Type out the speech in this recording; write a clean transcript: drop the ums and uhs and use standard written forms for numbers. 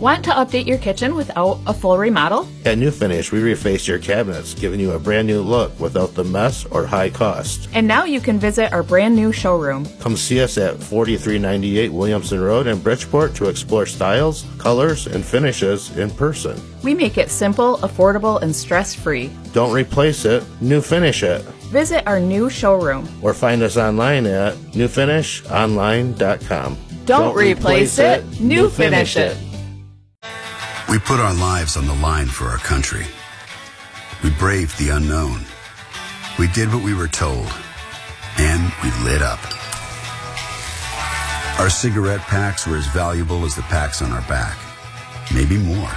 Want to update your kitchen without a full remodel? At New Finish, we reface your cabinets, giving you a brand new look without the mess or high cost. And now you can visit our brand new showroom. Come see us at 4398 Williamson Road in Bridgeport to explore styles, colors, and finishes in person. We make it simple, affordable, and stress-free. Don't replace it, New Finish it. Visit our new showroom. Or find us online at newfinishonline.com. Don't replace it, New Finish it. We put our lives on the line for our country. We braved the unknown. We did what we were told. And we lit up. Our cigarette packs were as valuable as the packs on our back. Maybe more.